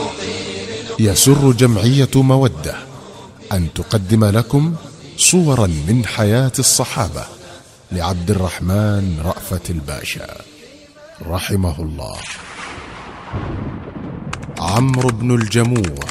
يسر جمعية مودة أن تقدم لكم صورا من حياة الصحابة لعبد الرحمن رأفت الباشا رحمه الله. عمرو بن الجموح